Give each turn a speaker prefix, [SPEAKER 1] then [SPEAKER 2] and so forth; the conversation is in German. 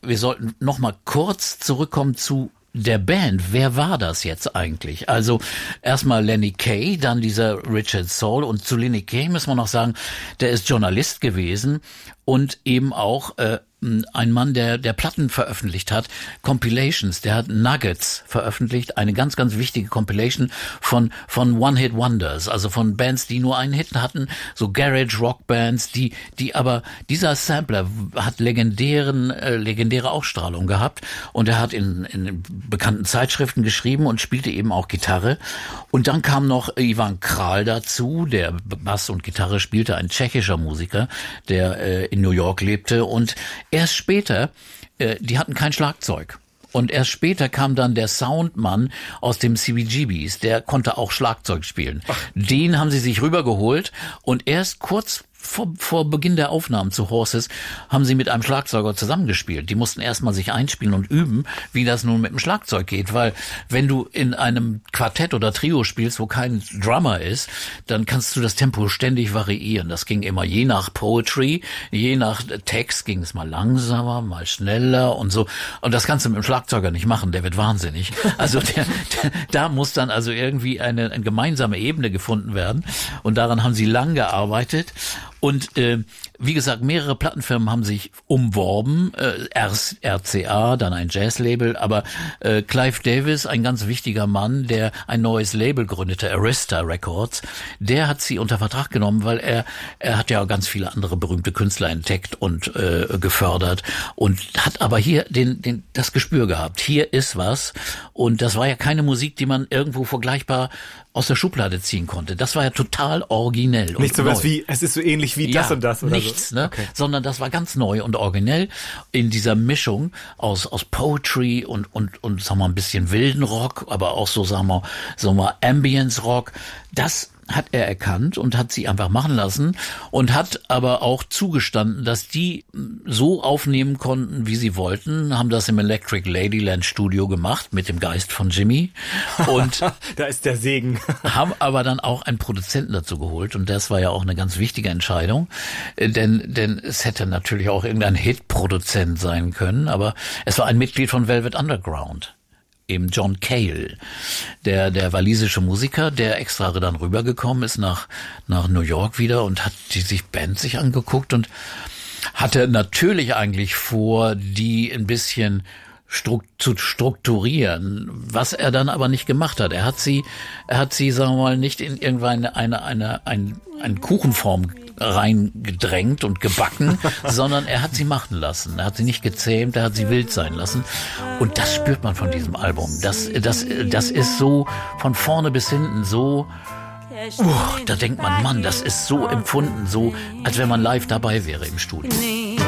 [SPEAKER 1] wir sollten noch mal kurz zurückkommen zu der Band. Wer war das jetzt eigentlich? Also erstmal Lenny Kaye, dann dieser Richard Saul, und zu Lenny Kaye muss man noch sagen, der ist Journalist gewesen und eben auch ein Mann, der Platten veröffentlicht hat, Compilations, der hat Nuggets veröffentlicht, eine ganz, ganz wichtige Compilation von One-Hit-Wonders, also von Bands, die nur einen Hit hatten, so Garage-Rock-Bands, die aber, dieser Sampler hat legendäre Ausstrahlung gehabt, und er hat in bekannten Zeitschriften geschrieben und spielte eben auch Gitarre. Und dann kam noch Ivan Kral dazu, der Bass und Gitarre spielte, ein tschechischer Musiker, der in New York lebte, und erst später, die hatten kein Schlagzeug. Und erst später kam dann der Soundmann aus dem CBGBs, der konnte auch Schlagzeug spielen. Ach. Den haben sie sich rübergeholt, und erst kurz vor Beginn der Aufnahmen zu Horses haben sie mit einem Schlagzeuger zusammengespielt. Die mussten erstmal sich einspielen und üben, wie das nun mit dem Schlagzeug geht, weil wenn du in einem Quartett oder Trio spielst, wo kein Drummer ist, dann kannst du das Tempo ständig variieren. Das ging immer je nach Poetry, je nach Text ging es mal langsamer, mal schneller und so. Und das kannst du mit dem Schlagzeuger nicht machen, der wird wahnsinnig. Also da muss dann also irgendwie eine gemeinsame Ebene gefunden werden, und daran haben sie lang gearbeitet. Und wie gesagt, mehrere Plattenfirmen haben sich umworben, erst RCA, dann ein Jazzlabel, aber Clive Davis, ein ganz wichtiger Mann, der ein neues Label gründete, Arista Records, der hat sie unter Vertrag genommen, weil er hat ja ganz viele andere berühmte Künstler entdeckt und gefördert, und hat aber hier das Gespür gehabt. Hier ist was, und das war ja keine Musik, die man irgendwo vergleichbar aus der Schublade ziehen konnte. Das war ja total originell.
[SPEAKER 2] Nicht so was wie, es ist so ähnlich wie das und das oder
[SPEAKER 1] nichts,
[SPEAKER 2] so.
[SPEAKER 1] Ne?
[SPEAKER 2] Okay.
[SPEAKER 1] Sondern das war ganz neu und originell in dieser Mischung aus Poetry und sagen wir mal ein bisschen wilden Rock, aber auch so sagen wir mal Ambience Rock. Das hat er erkannt und hat sie einfach machen lassen und hat aber auch zugestanden, dass die so aufnehmen konnten, wie sie wollten, haben das im Electric Ladyland Studio gemacht mit dem Geist von Jimmy, und
[SPEAKER 2] da ist der Segen.
[SPEAKER 1] Haben aber dann auch einen Produzenten dazu geholt, und das war ja auch eine ganz wichtige Entscheidung, denn es hätte natürlich auch irgendein Hit-Produzent sein können, aber es war ein Mitglied von Velvet Underground. Eben John Cale, der walisische Musiker, der extra dann rübergekommen ist nach New York wieder und hat die Band sich angeguckt und hatte natürlich eigentlich vor, die ein bisschen zu strukturieren, was er dann aber nicht gemacht hat. Er hat sie, sagen wir mal, nicht in irgendwann eine Kuchenform reingedrängt und gebacken, sondern er hat sie machen lassen. Er hat sie nicht gezähmt, er hat sie wild sein lassen. Und das spürt man von diesem Album. Das ist so von vorne bis hinten so, da denkt man, Mann, das ist so empfunden, so als wenn man live dabei wäre im Studio.